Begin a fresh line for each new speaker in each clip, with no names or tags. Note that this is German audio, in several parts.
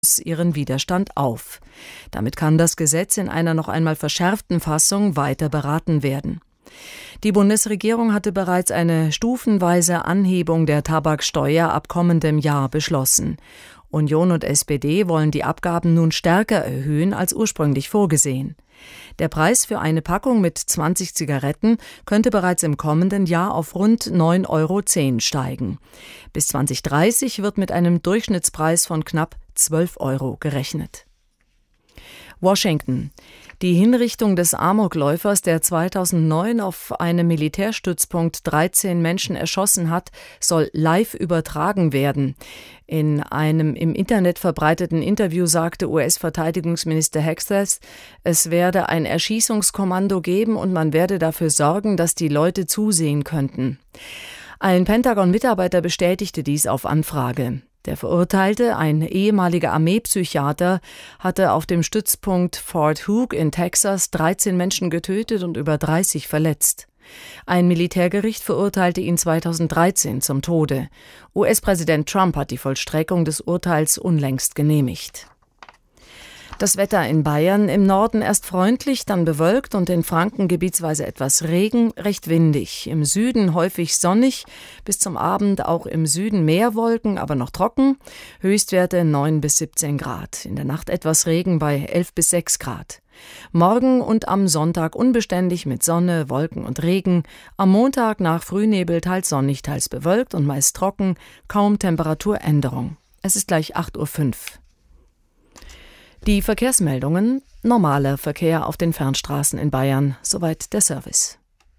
ihren Widerstand auf. Damit kann das Gesetz in einer noch einmal verschärften Fassung weiter beraten werden. Die Bundesregierung hatte bereits eine stufenweise Anhebung der Tabaksteuer ab kommendem Jahr beschlossen. Union und SPD wollen die Abgaben nun stärker erhöhen als ursprünglich vorgesehen. Der Preis für eine Packung mit 20 Zigaretten könnte bereits im kommenden Jahr auf rund 9,10 € steigen. Bis 2030 wird mit einem Durchschnittspreis von knapp 12 € gerechnet. Washington. Die Hinrichtung des Amokläufers, der 2009 auf einem Militärstützpunkt 13 Menschen erschossen hat, soll live übertragen werden. In einem im Internet verbreiteten Interview sagte US-Verteidigungsminister Hexas, es werde ein Erschießungskommando geben und man werde dafür sorgen, dass die Leute zusehen könnten. Ein Pentagon-Mitarbeiter bestätigte dies auf Anfrage. Der Verurteilte, ein ehemaliger Armeepsychiater, hatte auf dem Stützpunkt Fort Hook in Texas 13 Menschen getötet und über 30 verletzt. Ein Militärgericht verurteilte ihn 2013 zum Tode. US-Präsident Trump hat die Vollstreckung des Urteils unlängst genehmigt. Das Wetter in Bayern: im Norden erst freundlich, dann bewölkt und in Franken gebietsweise etwas Regen, recht windig. Im Süden häufig sonnig, bis zum Abend auch im Süden mehr Wolken, aber noch trocken. Höchstwerte 9 bis 17 Grad. In der Nacht etwas Regen bei 11 bis 6 Grad. Morgen und am Sonntag unbeständig mit Sonne, Wolken und Regen. Am Montag nach Frühnebel teils sonnig, teils bewölkt und meist trocken. Kaum Temperaturänderung. Es ist gleich 8:05 Uhr. Die Verkehrsmeldungen: normaler Verkehr auf den Fernstraßen in Bayern. Soweit der Service.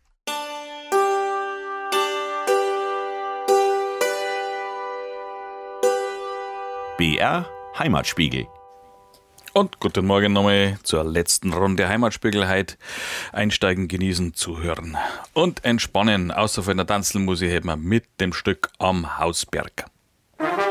BR Heimatspiegel.
Und guten Morgen nochmal zur letzten Runde Heimatspiegel heute. Einsteigen, genießen, zuhören und entspannen. Außer von der Tanzelmusik hätten wir mit dem Stück Am Hausberg.